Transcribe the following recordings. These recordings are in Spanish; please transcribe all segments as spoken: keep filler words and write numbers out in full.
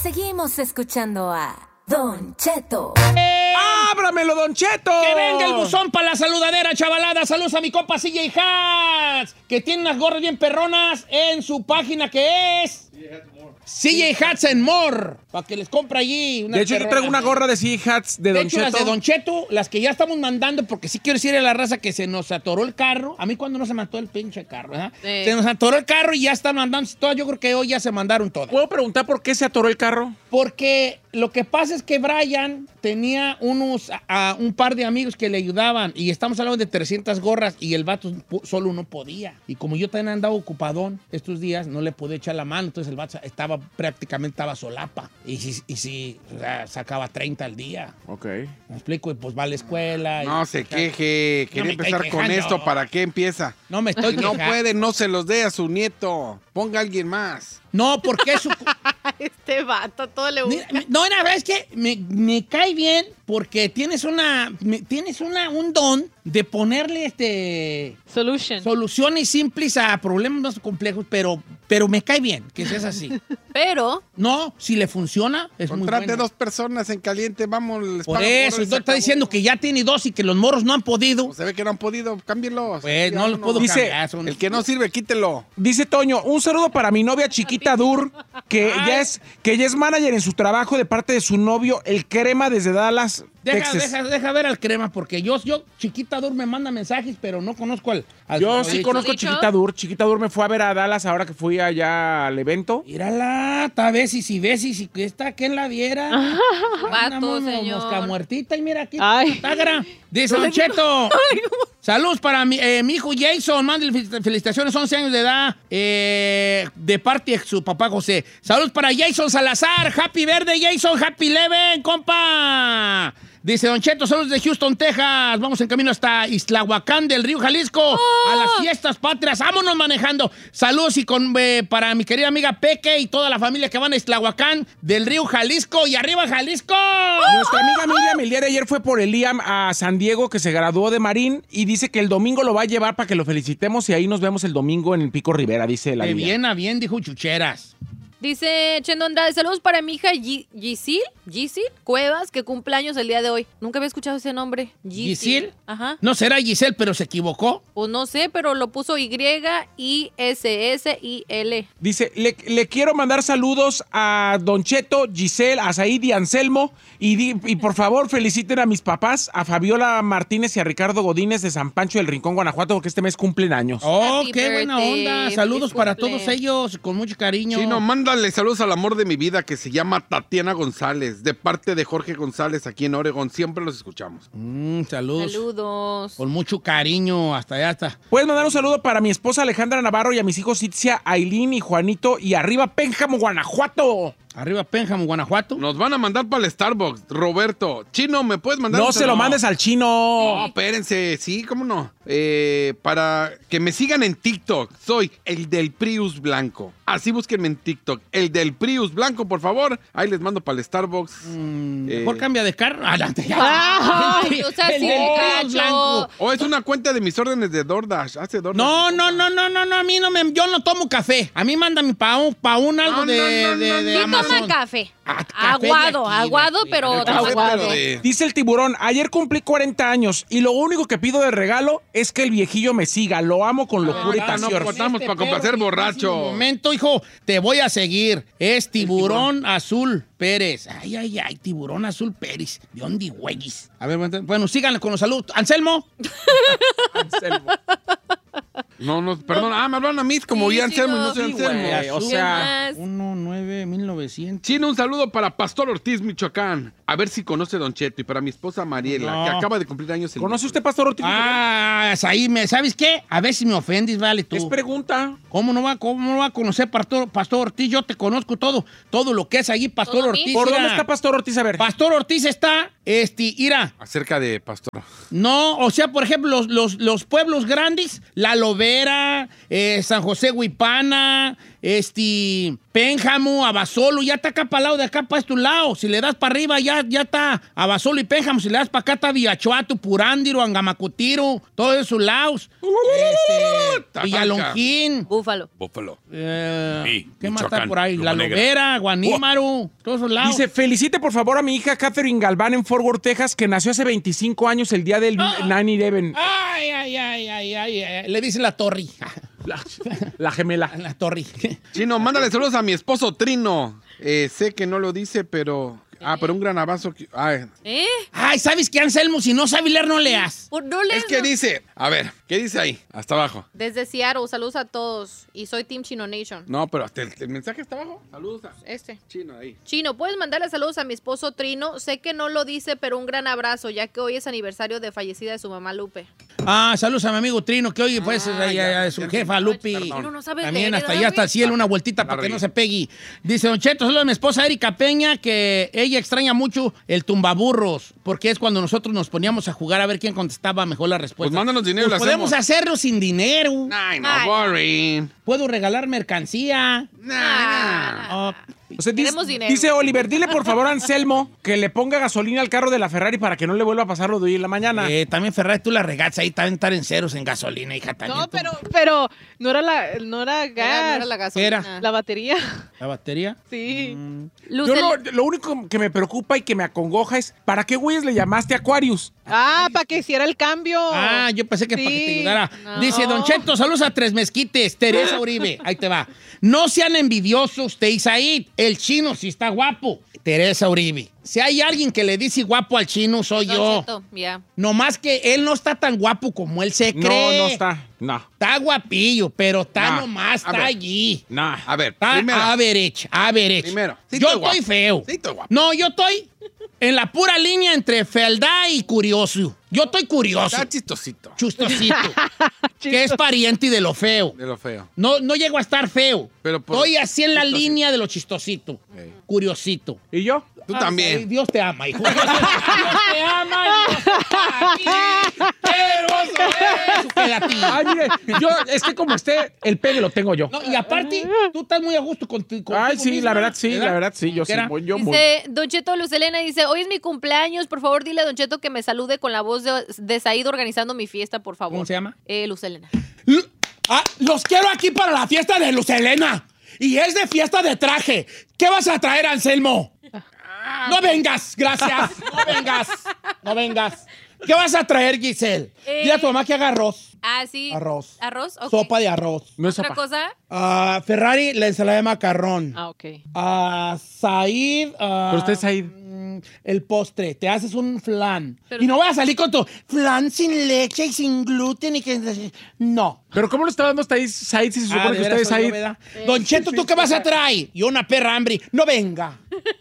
Seguimos escuchando a Don Cheto. ¡Eh! ¡Ábramelo, Don Cheto! ¡Que venga el buzón para la saludadera, chavalada! Saludos a mi compa C J Hats, que tiene unas gorras bien perronas en su página que es C J Hats and More, para que les compre allí. De hecho, yo traigo una gorra de C J Hats de, de Don hecho, Cheto. las de Don Cheto, las que ya estamos mandando, porque sí quiero decirle a la raza que se nos atoró el carro. A mí cuando no se mató el pinche carro, ¿verdad? Sí. Se nos atoró el carro y ya están mandando todas. Yo creo que hoy ya se mandaron todas. ¿Puedo preguntar por qué se atoró el carro? Porque lo que pasa es que Brian tenía unos, a, a un par de amigos que le ayudaban y estamos hablando de trescientas gorras y el vato solo no podía. Y como yo también andaba ocupadón estos días, no le podía echar la mano, entonces el vato estaba prácticamente estaba solapa. Y si, y si o sea, sacaba treinta al día. Ok. ¿Me explico? Y pues va a la escuela. No y, se o sea, queje. no Quería me empezar estoy con quejando. esto. ¿Para qué empieza? No me estoy Si no quejando. puede, no se los dé a su nieto. Ponga a alguien más. No, porque es su... Este vato, todo le gusta. Mira, no, la verdad es que me, me cae bien porque tienes una me- tienes una un don de ponerle este Solution. soluciones simples a problemas más complejos, pero pero me cae bien que seas así. Pero, No, si le funciona es muy Contrate bueno. dos personas en caliente, vamos. Les Por pago eso, hora y se usted está acabó. diciendo que ya tiene dos y que los morros no han podido. Pues se ve que no han podido, cámbienlos. Pues no los Vámonos. puedo Dice, cambiar. son- El que no sirve, quítelo. Dice Toño, un saludo para mi novia chiquita Dur, que Ay. ya es que ya es manager en su trabajo de parte de su novio, el Crema desde Dallas, Deja, Texas. deja, deja ver al crema, porque yo, yo chiquita Dur me manda mensajes, pero no conozco al... al Yo sí dicho. conozco a ¿Dicho? Chiquita Dur. Chiquita Dur me fue a ver a Dallas ahora que fui allá al evento. Mírala, tal vez y si ves y si esta, ¿quién la viera? vato, Una mo- señor. mosca muertita y mira aquí. Ay. Tagra. Dice Don Cheto. Saludos para mi, eh, mi hijo Jason. Mándale fel- felicitaciones, once años de edad. eh, de parte de su papá José. Saludos para Jason Salazar. Happy verde, Jason. Happy Leven, compa. Dice Don Cheto, saludos de Houston, Texas. Vamos en camino hasta Islahuacán del Río Jalisco a las fiestas patrias. Vámonos manejando. Saludos y con, eh, para mi querida amiga Peque y toda la familia que van a Islahuacán del Río Jalisco. ¡Y arriba, Jalisco! Nuestra amiga Miriam el día de ayer fue por el Liam a San Diego, que se graduó de Marín, y dice que el domingo lo va a llevar para que lo felicitemos y ahí nos vemos el domingo en el Pico Rivera, dice la De niña. bien a bien, dijo Chucheras. dice Chendo Andrade, saludos para mi hija Gi- Gisil, Gisil Cuevas, que cumple años el día de hoy. Nunca había escuchado ese nombre. ¿Gisil? Ajá. No será Giselle, pero se equivocó. Pues no sé, pero lo puso Y I S S I L. Dice, le, le quiero mandar saludos a Don Cheto, Giselle, a Said y Anselmo, y, di- y por favor feliciten a mis papás, a Fabiola Martínez y a Ricardo Godínez de San Pancho del Rincón, Guanajuato, porque este mes cumplen años. Oh, Happy qué buena birthday, onda. Saludos feliz para cumple. todos ellos, con mucho cariño. Chino, mándale saludos al amor de mi vida que se llama Tatiana González, de parte de Jorge González aquí en Oregon. Siempre los escuchamos. Mm, saludos. Saludos. Con mucho cariño, hasta allá está. Puedes mandar un saludo para mi esposa Alejandra Navarro y a mis hijos Itzia, Ailín y Juanito, y arriba Pénjamo, Guanajuato. Arriba Pénjamo, Guanajuato. Nos van a mandar para el Starbucks, Roberto. Chino, ¿me puedes mandar? No un se lo saludo? mandes al No, chino. espérense, sí, cómo no. Eh, para que me sigan en TikTok, soy el del Prius Blanco. Así búsquenme en TikTok, el del Prius Blanco, por favor. Ahí les mando para el Starbucks. Mm, Eh, Mejor cambia de carro. Adelante, ya. Ay, o sea, El sí, del gacho. Prius blanco. O es una cuenta de mis órdenes de DoorDash. Hace DoorDash. No, no, no, no, no, no, a mí no me, yo no tomo café. A mí mándame pa' un, pa' un algo No, de, no, no, de, no, de Sí no. Amazon. toma café. Ah, café Aguado, de aquí, aguado, de aquí. pero Café, toma Pero aguado. de- Dice el tiburón, ayer cumplí cuarenta años y lo único que pido de regalo es que el viejillo me siga. Lo amo con locura y Ah, no, pasión. pues, estamos para complacer perro, borracho. Un momento, hijo, te voy a seguir. Es Tiburón Azul Pérez. Ay, ay, ay, Tiburón Azul Pérez. ¿De dónde, güeyes? A ver, bueno, síganle con los saludos. Anselmo. Anselmo. No, no, perdón. Ah, me hablan a mí como Sí, ya Anselmo y no soy sí, Anselmo. güey, o Azul. sea, Más. uno nueve mil novecientos. Chino, un saludo para Pastor Ortiz, Michoacán. A ver si conoce Don Cheto. Y para mi esposa Mariela, No. que acaba de cumplir años. el ¿conoce usted, Pastor Ortiz? Ah, ahí me, ¿sabes qué? A ver si me ofendes, vale tú. Es pregunta. ¿Cómo no va, cómo no va a conocer Pastor, Pastor Ortiz? Yo te conozco todo, todo lo que es allí, Pastor ¿Todo Ortiz. mismo? ¿Por mira. dónde está Pastor Ortiz? A ver. Pastor Ortiz está, este, ira. Acerca de Pastor. No, o sea, por ejemplo, los, los, los pueblos grandes, La Lobera, eh, San José Huipana, este, Pénjamo, Abasolo, ya está acá para el lado de acá, para este lado. Si le das para arriba, ya, ya está Abasolo y Pénjamo. Si le das para acá, está Villachuato, Purándiro, Angamacutiro, todos esos lados. Este, Villalongín. Búfalo. Búfalo. Eh, Sí, ¿Qué más Michoacán, está por ahí? Loma La Negra. Lobera, Guanímaro, todos esos lados. Dice, felicite por favor a mi hija Catherine Galván en Fort Worth, Texas, que nació hace veinticinco años el día del nueve once. Ay, ay, ay, ay, ay, ay. Le dice la torre. La, la gemela. La torre. Chino, mándale saludos a mi esposo Trino. Eh, sé que no lo dice, pero... Ah, pero un gran abrazo. que- Ay, ¿Eh? Ay, ¿sabes qué, Anselmo? Si no sabes leer, no leas. Por- no lees, es que no. dice... A ver, ¿qué dice ahí? Hasta abajo. Desde Seattle, saludos a todos. Y soy Team Chino Nation. No, pero hasta el, el mensaje está abajo. Saludos a Este. Chino ahí. Chino, ¿puedes mandarle saludos a mi esposo Trino? Sé que no lo dice, pero un gran abrazo, ya que hoy es aniversario de fallecida de su mamá Lupe. Ah, saludos a mi amigo Trino, que hoy pues Ah, a- ya, a- a su ya, jefa, ya, Lupi. perdón. Chino no sabe También leer, hasta ¿verdad, allá, hasta el güey? cielo, una vueltita La para que regué. no se pegue. Dice, Don Cheto, saludos a mi esposa Erika Peña, que ella extraña mucho el tumbaburros, porque es cuando nosotros nos poníamos a jugar a ver quién contestaba mejor la respuesta. Pues mándanos dinero y Pues lo podemos hacemos. hacerlo sin dinero. Ay, no, Ay. boring. Puedo regalar mercancía. Ah, Oh, O sea, dice, Queremos dinero. dice Oliver, dile por favor a Anselmo que le ponga gasolina al carro de la Ferrari para que no le vuelva a pasar lo de hoy en la mañana. eh, también Ferrari, tú la regatas ahí, también estar en ceros en gasolina, hija. También No, tú. pero, pero no era la, no era era- gas. no era la gasolina. Era. La batería. ¿La batería? Sí. Luz Yo del- lo, lo único que me preocupa y que me acongoja es, ¿para qué güeyes le llamaste a Aquarius? Ah, para que hiciera el cambio. Ah, yo pensé que para que te Sí. ayudara. No. Dice, Don Cheto, saludos a Tres Mezquites. Teresa Uribe, ahí te va. No sean envidiosos, usted y Said. El chino sí está guapo. Teresa Uribe. Si hay alguien que le dice guapo al chino, soy Don yo. Cheto, ya. Nomás que él no está tan guapo como él se cree. No, no está. No, Está guapillo, pero está No, nomás, a está ver. allí. no. A ver, Está primero. average, average. Primero, sí yo estoy estoy guapo. feo. Sí estoy guapo. No, yo estoy en la pura línea entre fealdad y curioso. Yo estoy curioso, Está chistosito. chustosito, que es pariente de lo feo. De lo feo. No, no llego a estar feo. Pero por- Estoy así en la chistosito. línea de lo chistosito. Ey. Curiosito. ¿Y yo? Tú Ay, también. Dios te ama, hijo. Dios te ama, Dios te ama. ¡Qué hermoso es! Queda a ti. Ay, mire, yo, es que como esté, el pegue lo tengo yo. No, y aparte, tú estás muy a gusto contigo. Ay, sí, la verdad, sí, la verdad, sí, yo sí, ¿Qué era? voy, yo muy... Dice Don Cheto Luz Elena, dice, hoy es mi cumpleaños, por favor dile a Don Cheto que me salude con la voz de, de Said organizando mi fiesta, por favor. ¿Cómo se llama? Eh, Luz Elena. L- Ah, los quiero aquí para la fiesta de Luz Helena. Y es de fiesta de traje. ¿Qué vas a traer, Anselmo? No vengas, gracias. No vengas. No vengas. ¿Qué vas a traer, Giselle? Eh. Dile a tu mamá que haga arroz. Ah, sí. Arroz. ¿Arroz? Ok. Sopa de arroz. No es ¿Otra sopa. cosa? Ah, Ferrari, la ensalada de macarrón. Ah, ok. Ah, Said. ah, Pero usted, Said. mm, El postre. Te haces un flan. Pero- Y no vas a salir con tu flan sin leche y sin gluten y que... No. Pero ¿cómo lo está dando hasta ahí, Said, si se supone Ah, ¿de que veras usted es soy yo, Said? verdad? Don Cheto, ¿tú qué vas a traer? Y una perra hambre. No venga.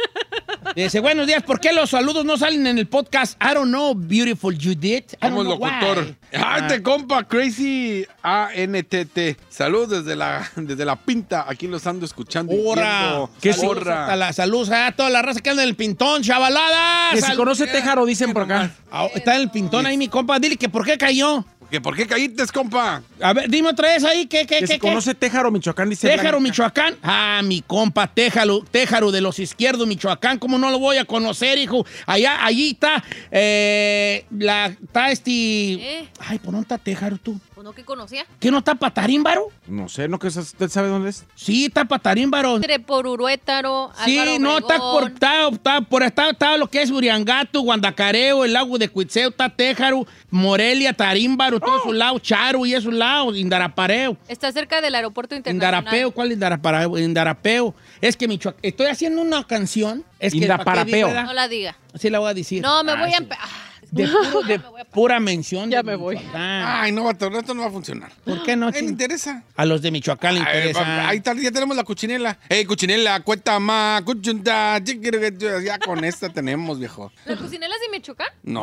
Dice, buenos días. ¿Por qué los saludos no salen en el podcast? I don't know, beautiful Judith. I don't Somos know locutor. why. Ay, te compa, Crazy A N T T. Saludos desde la, desde la pinta. Aquí los ando escuchando. y ¡Hora! viendo. ¿Qué Saludos Hora. hasta la salud a toda la raza que anda en el pintón, chavalada. Que si Sal- conoce Téjaro, dicen por acá. Ah, está en el pintón ahí, mi compa. Dile que por qué cayó. ¿Que ¿Por qué caíste, compa? A ver, dime otra vez ahí. ¿Qué, qué, Que qué? si qué? conoce Téjaro, Michoacán, dice Téjaro, Blanca. Michoacán. Ah, mi compa, Téjaro, Téjaro de los izquierdos, Michoacán. ¿Cómo no lo voy a conocer, hijo? Allá, allí está, eh, la, está este... ¿Eh? Ay, ¿por dónde está Téjaro tú? ¿O no que conocía? ¿Qué no está Patarímbaro? No sé, ¿no? Que ¿Usted sabe dónde es? Sí, está Patarímbaro. Entre por Uruétaro, Sí, Álvaro no, está por, Obregón. está, está por está, está lo que es Uriangato, Guandacareo, el lago de Cuitzeo, está Téjaro, Morelia, Tarímbaro, todos esos lados, Charo y esos lados, Indarapareo. Está cerca del aeropuerto internacional. Indarapeo, ¿cuál Indarapareo? Indarapeo. Es que Michoacán, estoy haciendo una canción. Es que ¿para qué Indaparapeo. digo, verdad? No la diga. Sí la voy a decir. No, me Ah, voy a... sí. empe- Ah, De, puro- de me voy a- pura mención. Ya de me voy. Michoacán. Ay, no, vato, esto no va a funcionar. ¿Por qué no? Ay, me ching? interesa. A los de Michoacán le Ay, interesa. pa- ahí está, ya tenemos la cuchinela. Ey, cuchinela, cuenta más, cuchunta, chiquiriguecho. Ya con esta tenemos, viejo. ¿Las cocinelas de Michoacán? No,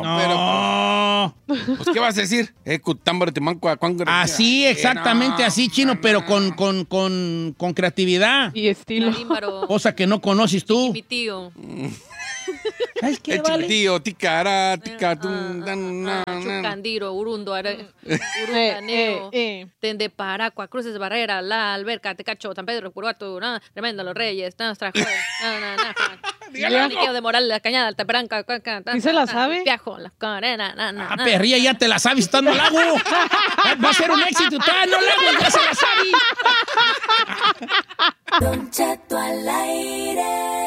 No. pero, pues, pues, ¿qué vas a decir? Eh, cutámbaro, timanco, cuango- Así, exactamente Eh, no, así, chino, no, pero no. con, con, con, con creatividad. Y estilo. Tarímbaro. Cosa que no conoces tú. Mi tío. ¿Sabes qué, El vale? chiquitío, ticara, tica, tum, dan, na, na. Chucandiro, Urundo, Eh, Urundaneo, eh, eh. Tende Paracua, Cruces de Barrera, La Alberca, Tecacho, San Pedro, Curuato, na, Tremendo, Los Reyes, Nastra, na, na, na, Dígalo. Niqueo de Moral, La Cañada, Altaperanca, Cuaca, ¿Sí se la sabe? Piajo, La Carena, na, na, Ah, na. perría, ya te la sabes estando al lago. Va a ser un éxito. ¡Ah, no, lago! ¡Ya se la sabe! Don Cheto al aire.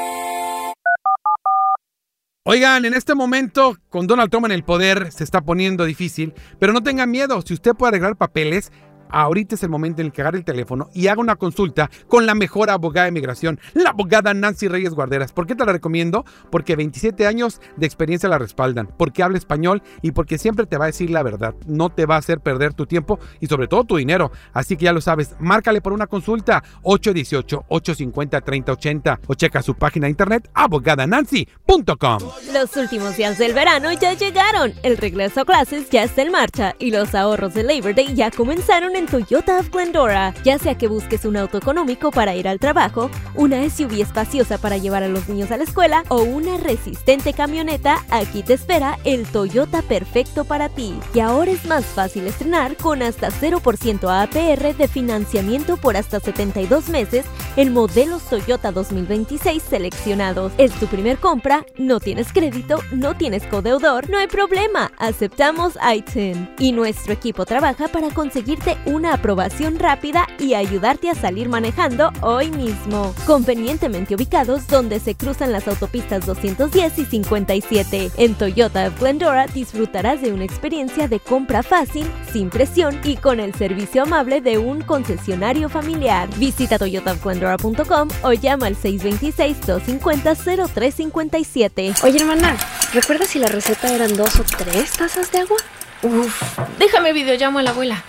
Oigan, en este momento, con Donald Trump en el poder, se está poniendo difícil, pero no tengan miedo. Si usted puede arreglar papeles, ahorita es el momento en el que agarre el teléfono y haga una consulta con la mejor abogada de migración, la abogada Nancy Reyes Guarderas. ¿Por qué te la recomiendo? Porque veintisiete años de experiencia la respaldan, porque habla español y porque siempre te va a decir la verdad. No te va a hacer perder tu tiempo y sobre todo tu dinero. Así que ya lo sabes, márcale por una consulta ocho uno ocho, ocho cinco cero, tres cero ocho cero o checa su página de internet abogada nancy punto com. Los últimos días del verano ya llegaron. El regreso a clases ya está en marcha y los ahorros de Labor Day ya comenzaron en Toyota of Glendora. Ya sea que busques un auto económico para ir al trabajo, una S U V espaciosa para llevar a los niños a la escuela o una resistente camioneta, aquí te espera el Toyota perfecto para ti. Y ahora es más fácil estrenar con hasta cero por ciento A P R de financiamiento por hasta setenta y dos meses en modelos Toyota dos mil veintiséis seleccionados. Es tu primer compra, no tienes crédito, no tienes codeudor, no hay problema, aceptamos I T I N. Y nuestro equipo trabaja para conseguirte una aprobación rápida y ayudarte a salir manejando hoy mismo. Convenientemente ubicados donde se cruzan las autopistas doscientos diez y cincuenta y siete. En Toyota of Glendora disfrutarás de una experiencia de compra fácil, sin presión y con el servicio amable de un concesionario familiar. Visita toyota of glendora punto com o llama al seis dos seis, dos cinco cero, cero tres cinco siete. Oye, hermana, ¿recuerdas si la receta eran dos o tres tazas de agua? Uf, déjame videollamo a la abuela.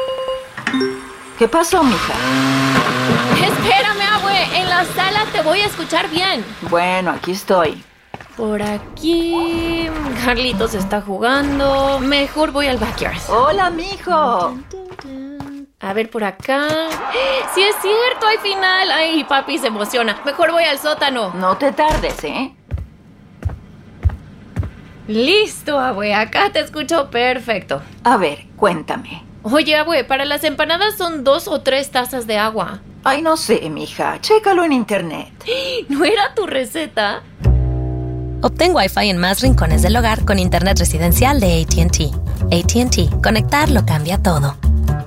¿Qué pasó, mija? Espérame, abue, en la sala te voy a escuchar bien. Bueno, aquí estoy. Por aquí, Carlitos está jugando. Mejor voy al backyard. Hola, mijo. A ver, por acá. Sí es cierto, hay final. Ay, papi se emociona. Mejor voy al sótano. No te tardes, ¿eh? Listo, abue, acá te escucho perfecto. A ver, cuéntame. Oye, abue, para las empanadas son dos o tres tazas de agua. Ay, no sé, mija. Chécalo en internet. ¿No era tu receta? Obtén Wi-Fi en más rincones del hogar con internet residencial de A T and T. A T and T. Conectar lo cambia todo.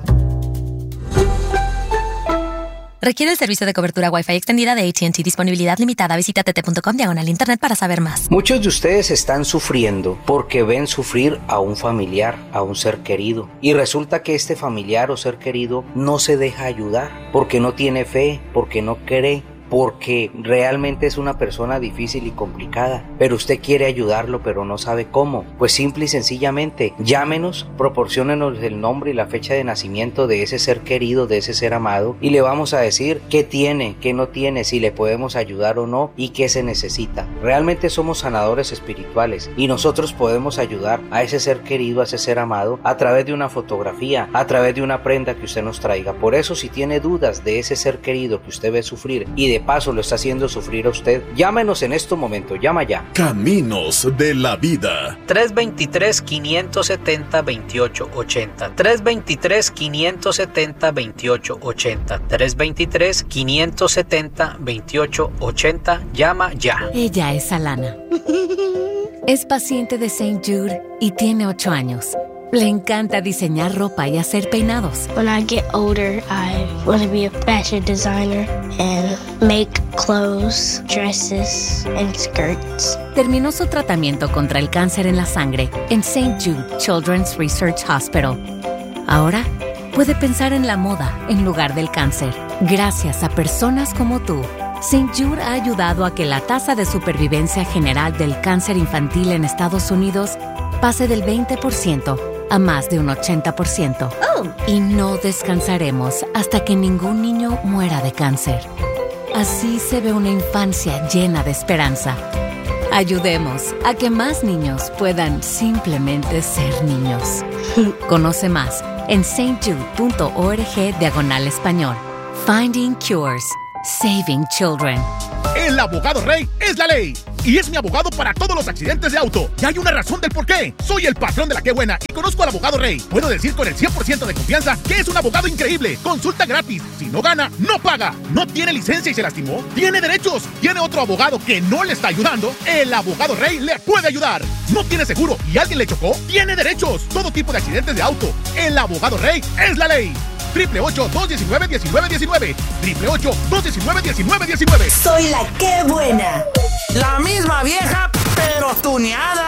Requiere el servicio de cobertura Wi-Fi extendida de A T and T. Disponibilidad limitada. Visita t t punto com diagonal internet para saber más. Muchos de ustedes están sufriendo porque ven sufrir a un familiar, a un ser querido. Y resulta que este familiar o ser querido no se deja ayudar porque no tiene fe, porque no cree, porque realmente es una persona difícil y complicada, pero usted quiere ayudarlo pero no sabe cómo. Pues simple y sencillamente llámenos, proporciónenos el nombre y la fecha de nacimiento de ese ser querido, de ese ser amado, y le vamos a decir qué tiene, qué no tiene, si le podemos ayudar o no y qué se necesita. Realmente somos sanadores espirituales y nosotros podemos ayudar a ese ser querido, a ese ser amado, a través de una fotografía, a través de una prenda que usted nos traiga. Por eso, si tiene dudas de ese ser querido que usted ve sufrir y de De paso lo está haciendo sufrir a usted, llámenos en este momento, llama ya. Caminos de la vida. tres dos tres, cinco siete cero, dos ocho ocho cero. tres dos tres, cinco siete cero, dos ocho ocho cero. tres dos tres, cinco siete cero, dos ocho ocho cero. Llama ya. Ella es Alana. Es paciente de Saint Jude y tiene ocho años. Le encanta diseñar ropa y hacer peinados. When I get older, I want to be a fashion designer and make clothes, dresses, and skirts. Terminó su tratamiento contra el cáncer en la sangre en Saint Jude Children's Research Hospital. Ahora puede pensar en la moda en lugar del cáncer. Gracias a personas como tú, Saint Jude ha ayudado a que la tasa de supervivencia general del cáncer infantil en Estados Unidos pase del veinte por ciento a más de un ochenta por ciento. Oh. Y no descansaremos hasta que ningún niño muera de cáncer. Así se ve una infancia llena de esperanza. Ayudemos a que más niños puedan simplemente ser niños. Conoce más en saintjude.org diagonal español. Finding Cures. Saving Children. El abogado rey es la ley. y es mi abogado para todos los accidentes de auto. Y hay una razón del por qué. Soy el patrón de la Qué Buena y conozco al abogado Rey. Puedo decir con el cien por ciento de confianza que es un abogado increíble. Consulta gratis. Si no gana, no paga. ¿No tiene licencia y se lastimó? Tiene derechos. ¿Tiene otro abogado que no le está ayudando? El abogado Rey le puede ayudar. ¿No tiene seguro y alguien le chocó? Tiene derechos. Todo tipo de accidentes de auto. El abogado Rey es la ley. Triple ocho, dos diecinueve, diecinueve diecinueve. Triple ocho, dos diecinueve, diecinueve diecinueve. Soy la Qué Buena. La misma vieja, pero tuneada.